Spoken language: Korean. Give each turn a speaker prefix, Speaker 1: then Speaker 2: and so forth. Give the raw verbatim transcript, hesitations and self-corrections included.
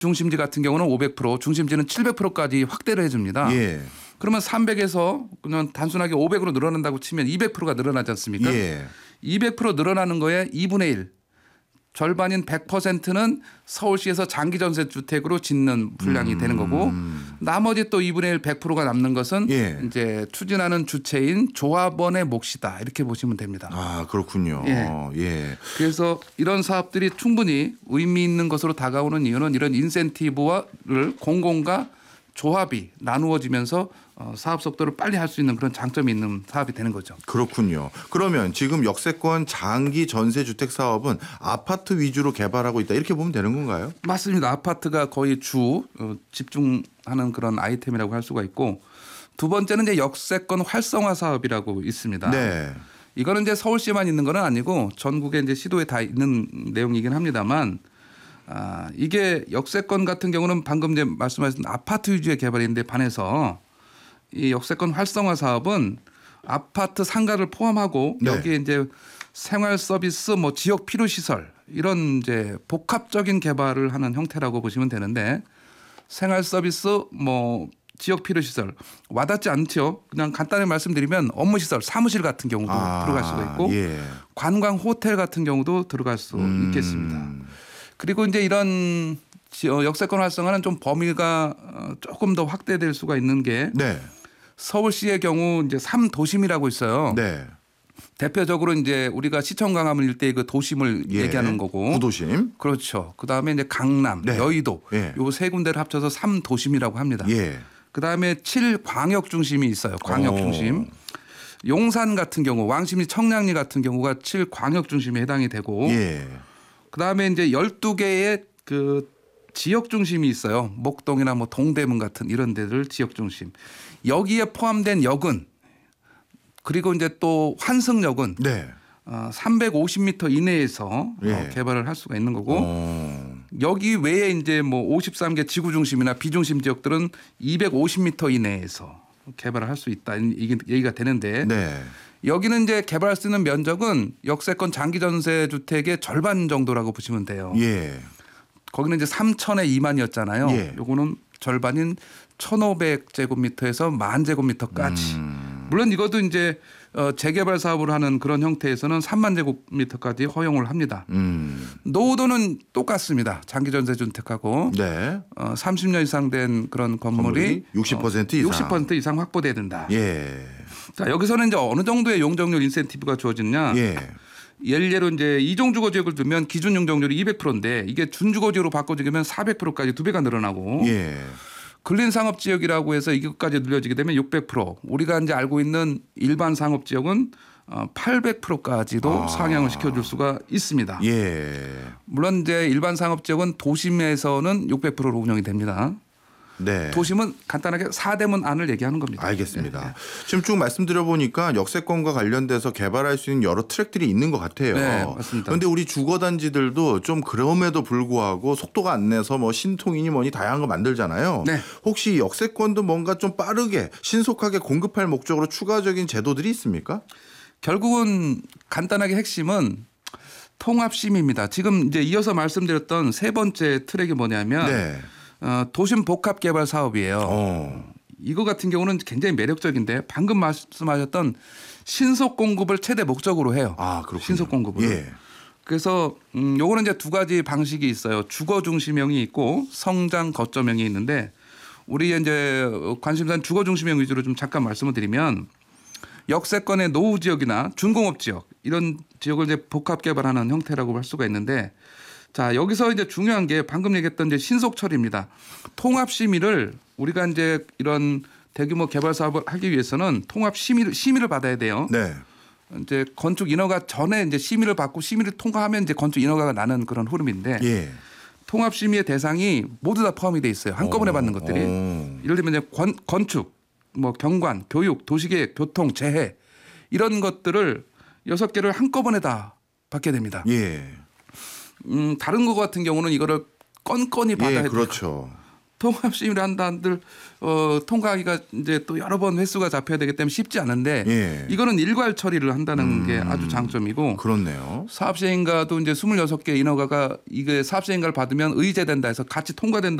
Speaker 1: 중심지 같은 경우는 오백 퍼센트, 중심지는 칠백 퍼센트까지 확대를 해줍니다.
Speaker 2: 예.
Speaker 1: 그러면 삼백에서 그냥 단순하게 오백으로 늘어난다고 치면 이백 퍼센트가 늘어나지 않습니까?
Speaker 2: 예.
Speaker 1: 이백 퍼센트 늘어나는 거에 이분의 일. 절반인 백 퍼센트는 서울시에서 장기전세 주택으로 짓는 분량이 음. 되는 거고 나머지 또 이분의 일 백 퍼센트가 남는 것은
Speaker 2: 예.
Speaker 1: 이제 추진하는 주체인 조합원의 몫이다 이렇게 보시면 됩니다.
Speaker 2: 아 그렇군요.
Speaker 1: 예.
Speaker 2: 예.
Speaker 1: 그래서 이런 사업들이 충분히 의미 있는 것으로 다가오는 이유는 이런 인센티브를 공공과 조합이 나누어지면서 사업 속도를 빨리 할 수 있는 그런 장점이 있는 사업이 되는 거죠.
Speaker 2: 그렇군요. 그러면 지금 역세권 장기 전세 주택 사업은 아파트 위주로 개발하고 있다 이렇게 보면 되는 건가요?
Speaker 1: 맞습니다. 아파트가 거의 주 집중하는 그런 아이템이라고 할 수가 있고 두 번째는 이제 역세권 활성화 사업이라고 있습니다.
Speaker 2: 네.
Speaker 1: 이거는 이제 서울시만 있는 건 아니고 전국에 이제 시도에 다 있는 내용이긴 합니다만 아, 이게 역세권 같은 경우는 방금 이제 말씀하신 아파트 위주의 개발인데 반해서 이 역세권 활성화 사업은 아파트 상가를 포함하고
Speaker 2: 네.
Speaker 1: 여기에 이제 생활 서비스 뭐 지역 필요 시설 이런 이제 복합적인 개발을 하는 형태라고 보시면 되는데 생활 서비스 뭐 지역 필요 시설 와닿지 않죠. 그냥 간단히 말씀드리면 업무 시설 사무실 같은 경우도
Speaker 2: 아,
Speaker 1: 들어갈 수가 있고
Speaker 2: 예.
Speaker 1: 관광 호텔 같은 경우도 들어갈 수
Speaker 2: 음.
Speaker 1: 있겠습니다. 그리고 이제 이런 역세권 활성화는 좀 범위가 조금 더 확대될 수가 있는 게
Speaker 2: 네.
Speaker 1: 서울시의 경우 이제 삼 도심이라고 있어요.
Speaker 2: 네.
Speaker 1: 대표적으로 이제 우리가 시청 강화문 일대의 그 도심을
Speaker 2: 예.
Speaker 1: 얘기하는 거고.
Speaker 2: 구도심.
Speaker 1: 그렇죠. 그다음에 이제 강남,
Speaker 2: 네.
Speaker 1: 여의도
Speaker 2: 예.
Speaker 1: 요 세 군데를 합쳐서 삼 도심이라고 합니다.
Speaker 2: 예.
Speaker 1: 그다음에 칠 광역 중심이 있어요. 광역 중심. 용산 같은 경우 왕십리 청량리 같은 경우가 칠 광역 중심에 해당이 되고
Speaker 2: 예.
Speaker 1: 그다음에 이제 열두 개의 그 지역 중심이 있어요. 목동이나 뭐 동대문 같은 이런 데들 지역 중심. 여기에 포함된 역은 그리고 이제 또 환승역은
Speaker 2: 네.
Speaker 1: 어, 삼백오십 미터 이내에서
Speaker 2: 예.
Speaker 1: 어, 개발을 할 수가 있는 거고
Speaker 2: 어.
Speaker 1: 여기 외에 이제 뭐 오십삼 개 지구 중심이나 비중심 지역들은 이백오십 미터 이내에서 개발을 할 수 있다 이게 얘기가 되는데
Speaker 2: 네.
Speaker 1: 여기는 이제 개발할 수 있는 면적은 역세권 장기 전세 주택의 절반 정도라고 보시면 돼요.
Speaker 2: 예.
Speaker 1: 거기는 이제 삼천에 이만이었잖아요.
Speaker 2: 예.
Speaker 1: 요거는 절반인 천오백 제곱미터에서 만 제곱미터까지.
Speaker 2: 음.
Speaker 1: 물론 이것도 이제 어, 재개발 사업을 하는 그런 형태에서는 삼만 제곱미터까지 허용을 합니다.
Speaker 2: 음.
Speaker 1: 노후도는 똑같습니다. 장기 전세 주택하고
Speaker 2: 네.
Speaker 1: 어, 삼십 년 이상 된 그런 건물이,
Speaker 2: 건물이 육십 퍼센트 이상.
Speaker 1: 육십 퍼센트 이상 확보돼야 된다.
Speaker 2: 예.
Speaker 1: 자, 여기서는 이제 어느 정도의 용적률 인센티브가 주어지냐?
Speaker 2: 예.
Speaker 1: 예를 이제 이종 주거지역을 두면 기준 용적률이 이백 퍼센트인데 이게 준주거지역으로 바꿔지면 사백 퍼센트까지 두 배가 늘어나고
Speaker 2: 예.
Speaker 1: 근린상업지역이라고 해서 이것까지 늘려지게 되면 육백 퍼센트 우리가 이제 알고 있는 일반 상업지역은 팔백 퍼센트까지도
Speaker 2: 아.
Speaker 1: 상향을 시켜줄 수가 있습니다.
Speaker 2: 예.
Speaker 1: 물론 이제 일반 상업지역은 도심에서는 육백 퍼센트로 운영이 됩니다.
Speaker 2: 네.
Speaker 1: 도심은 간단하게 사대문 안을 얘기하는 겁니다.
Speaker 2: 알겠습니다.
Speaker 1: 네.
Speaker 2: 지금 쭉 말씀드려 보니까 역세권과 관련돼서 개발할 수 있는 여러 트랙들이 있는 것 같아요.
Speaker 1: 네, 맞습니다.
Speaker 2: 그런데 우리 주거단지들도 좀 그럼에도 불구하고 속도가 안 내서 뭐 신통이니 뭐니 다양한 거 만들잖아요.
Speaker 1: 네.
Speaker 2: 혹시 역세권도 뭔가 좀 빠르게 신속하게 공급할 목적으로 추가적인 제도들이 있습니까?
Speaker 1: 결국은 간단하게 핵심은 통합심입니다. 지금 이제 이어서 말씀드렸던 세 번째 트랙이 뭐냐면
Speaker 2: 네.
Speaker 1: 어, 도심 복합 개발 사업이에요.
Speaker 2: 어.
Speaker 1: 이거 같은 경우는 굉장히 매력적인데 방금 말씀하셨던 신속 공급을 최대 목적으로 해요.
Speaker 2: 아, 그렇군요.
Speaker 1: 신속 공급을.
Speaker 2: 예.
Speaker 1: 그래서 음, 요거는 이제 두 가지 방식이 있어요. 주거 중심형이 있고 성장 거점형이 있는데 우리 이제 관심사는 주거 중심형 위주로 좀 잠깐 말씀을 드리면 역세권의 노후 지역이나 준공업 지역 이런 지역을 이제 복합 개발하는 형태라고 할 수가 있는데 자, 여기서 이제 중요한 게 방금 얘기했던 이제 신속 처리입니다. 통합 심의를 우리가 이제 이런 대규모 개발 사업을 하기 위해서는 통합 심의를 심의를 받아야 돼요.
Speaker 2: 네.
Speaker 1: 이제 건축 인허가 전에 이제 심의를 받고 심의를 통과하면 이제 건축 인허가가 나는 그런 흐름인데
Speaker 2: 예.
Speaker 1: 통합 심의의 대상이 모두 다 포함이 돼 있어요. 한꺼번에
Speaker 2: 오.
Speaker 1: 받는 것들이.
Speaker 2: 오.
Speaker 1: 예를 들면 이제 건, 건축, 뭐 경관, 교육, 도시계획, 교통, 재해 이런 것들을 여섯 개를 한꺼번에 다 받게 됩니다.
Speaker 2: 예.
Speaker 1: 음, 다른 거 같은 경우는 이거를 건건이 받아야
Speaker 2: 예,
Speaker 1: 돼요.
Speaker 2: 그렇죠.
Speaker 1: 통합 심의를 한다 한들 어, 통과하기가 이제 또 여러 번 횟수가 잡혀야 되기 때문에 쉽지 않은데
Speaker 2: 예.
Speaker 1: 이거는 일괄 처리를 한다는
Speaker 2: 음.
Speaker 1: 게 아주 장점이고
Speaker 2: 그렇네요.
Speaker 1: 사업 시행가도 이제 스물여섯 개 인허가가 이게 사업 시행가를 받으면 의제된다 해서 같이 통과된다.